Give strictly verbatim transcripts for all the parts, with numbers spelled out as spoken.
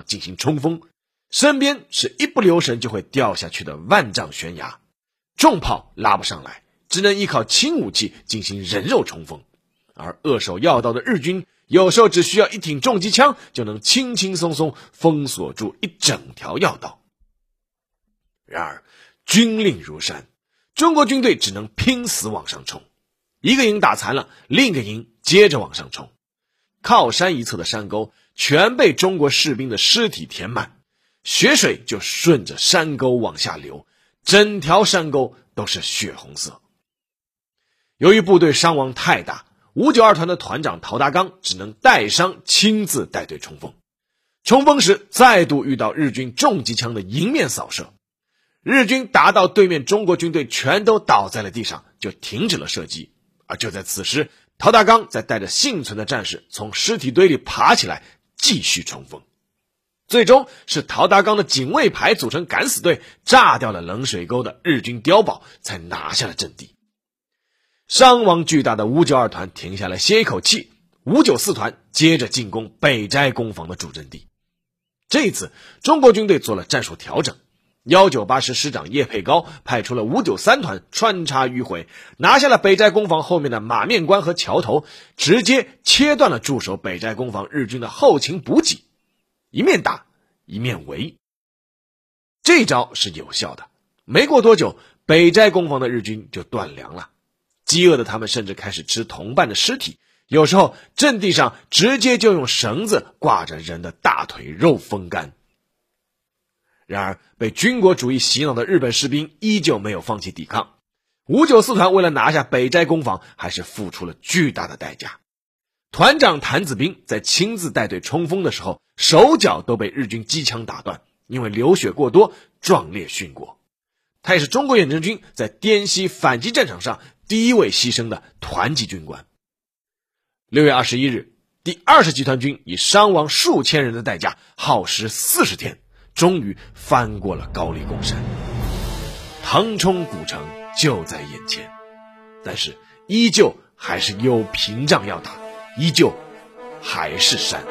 进行冲锋，身边是一不留神就会掉下去的万丈悬崖，重炮拉不上来，只能依靠轻武器进行人肉冲锋。而扼守要道的日军有时候只需要一挺重机枪就能轻轻松松封锁住一整条要道。然而军令如山，中国军队只能拼死往上冲，一个营打残了，另一个营接着往上冲。靠山一侧的山沟全被中国士兵的尸体填满，血水就顺着山沟往下流，整条山沟都是血红色。由于部队伤亡太大，五九二团的团长陶达刚只能带伤亲自带队冲锋。冲锋时再度遇到日军重机枪的迎面扫射，日军打到对面中国军队全都倒在了地上，就停止了射击。而就在此时，陶大刚再带着幸存的战士从尸体堆里爬起来继续冲锋。最终是陶大刚的警卫排组成敢死队炸掉了冷水沟的日军碉堡，才拿下了阵地。伤亡巨大的五九二团停下来歇一口气，五九四团接着进攻北斋攻防的主阵地。这一次中国军队做了战术调整，一九八师师长叶佩高派出了五九三团穿插迂回，拿下了北斋攻防后面的马面关和桥头，直接切断了驻守北斋攻防日军的后勤补给，一面打一面围。这招是有效的，没过多久，北斋攻防的日军就断粮了。饥饿的他们甚至开始吃同伴的尸体，有时候阵地上直接就用绳子挂着人的大腿肉风干。然而被军国主义洗脑的日本士兵依旧没有放弃抵抗，五九四团为了拿下北斋攻防还是付出了巨大的代价。团长谭子兵在亲自带队冲锋的时候，手脚都被日军机枪打断，因为流血过多壮烈殉国。他也是中国远征军在滇西反击战场上第一位牺牲的团级军官。六月二十一日，第二十集团军以伤亡数千人的代价，耗时四十天，终于翻过了高黎贡山。腾冲古城就在眼前，但是依旧还是有屏障要打，依旧还是山。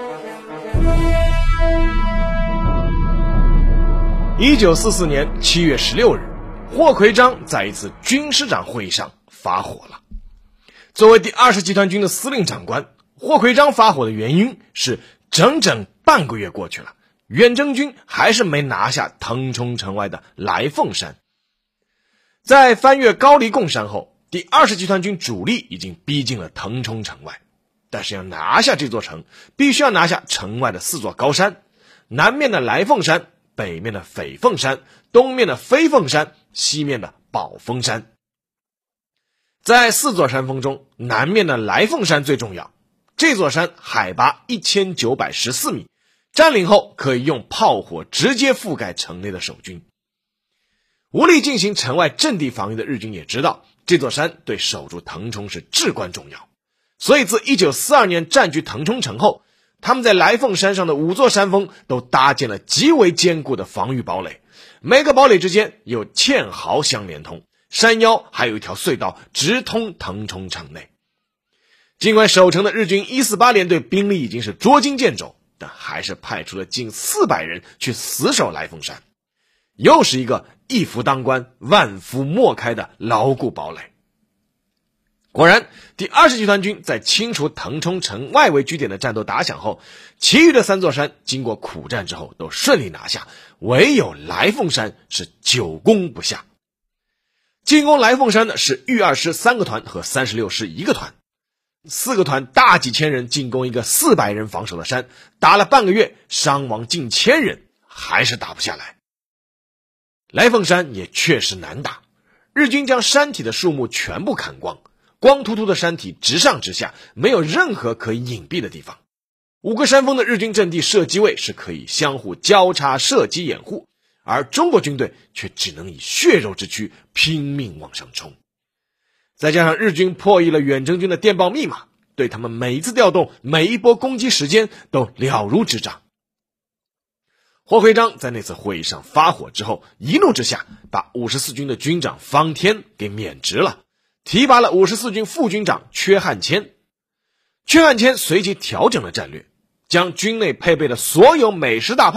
一九四四年七月十六日，霍奎章在一次军师长会议上发火了。作为第二十集团军的司令长官，霍奎章发火的原因是整整半个月过去了，远征军还是没拿下腾冲城外的来凤山。在翻越高黎贡山后，第二十集团军主力已经逼近了腾冲城外，但是要拿下这座城，必须要拿下城外的四座高山，南面的来凤山，北面的斐凤山，东面的飞凤山，西面的宝峰山。在四座山峰中，南面的来凤山最重要，这座山海拔一千九百十四米，占领后可以用炮火直接覆盖城内的守军。无力进行城外阵地防御的日军也知道，这座山对守住腾冲是至关重要，所以自一九四二年占据腾冲城后，他们在来凤山上的五座山峰都搭建了极为坚固的防御堡垒，每个堡垒之间有堑壕相连通，山腰还有一条隧道直通腾冲城内。尽管守城的日军一四八联队兵力已经是捉襟见肘，但还是派出了近四百人去死守来凤山，又是一个一夫当关万夫莫开的牢固堡垒。果然，第二十集团军在清除腾冲城外围据点的战斗打响后，其余的三座山经过苦战之后都顺利拿下，唯有来凤山是久攻不下。进攻来凤山的是豫二师三个团和三十六师一个团，四个团大几千人进攻一个四百人防守的山，打了半个月，伤亡近千人，还是打不下来。来凤山也确实难打，日军将山体的树木全部砍光，光秃秃的山体直上直下，没有任何可以隐蔽的地方。五个山峰的日军阵地射击位是可以相互交叉射击掩护，而中国军队却只能以血肉之躯拼命往上冲。再加上日军破译了远征军的电报密码，对他们每一次调动每一波攻击时间都了如指掌。霍奎章在那次会议上发火之后，一怒之下把五十四军的军长方天给免职了，提拔了五十四军副军长阙汉谦。阙汉谦随即调整了战略，将军内配备的所有美式大炮